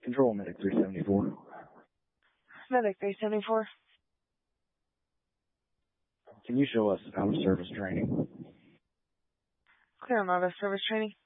Control Medic 374. Medic 374. Can you show us out of service training? Clear on out of service training.